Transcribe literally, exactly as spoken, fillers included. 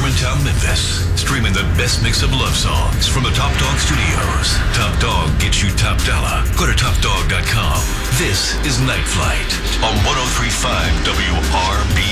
Harmontown, Memphis. Streaming the best mix of love songs from the Top Dog Studios. Top Dog gets you top dollar. Go to top dog dot com. This is Night Flight on one oh three point five W R B